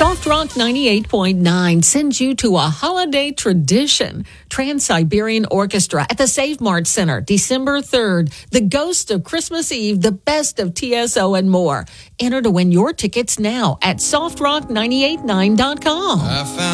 Soft Rock 98.9 sends you to a holiday tradition. Trans-Siberian Orchestra at the Save Mart Center, December 3rd. The Ghost of Christmas Eve, the best of TSO and more. Enter to win your tickets now at softrock989.com.